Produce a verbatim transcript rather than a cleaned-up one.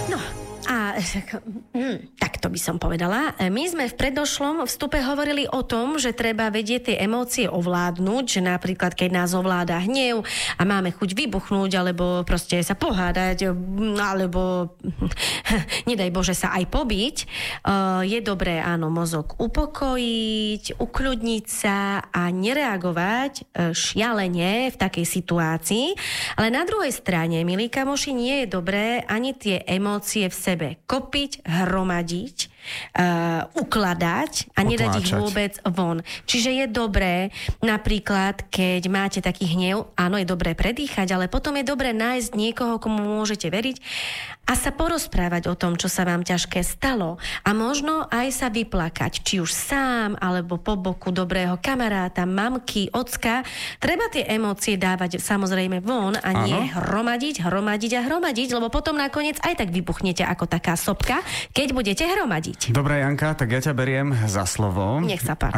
No, a hm, tak to by som povedala. My sme v predošlom vstupe hovorili o tom, že treba vedieť tie emócie ovládnuť, že napríklad keď nás ovláda hnev a máme chuť vybuchnúť, alebo proste sa pohádať, alebo nedaj Bože sa aj pobiť, je dobré, áno, mozog upokojiť, ukľudniť sa a nereagovať šialene v takej situácii. Ale na druhej strane, milí kamoši, nie je dobré ani tie emócie v sebe kopiť, hromadiť, uh, ukladať a nedať ich vôbec von. Čiže je dobré, napríklad, keď máte taký hnev, áno, je dobré predýchať, ale potom je dobré nájsť niekoho, komu môžete veriť a sa porozprávať o tom, čo sa vám ťažké stalo. A možno aj sa vyplakať, či už sám, alebo po boku dobrého kamaráta, mamky, ocka. Treba tie emócie dávať samozrejme von a nie áno. hromadiť, hromadiť a hromadiť, lebo potom nakoniec aj tak vybuchnete ako taká sopka, keď budete hromadiť. Dobre, Janka, tak ja ťa beriem za slovo. Nech sa páči.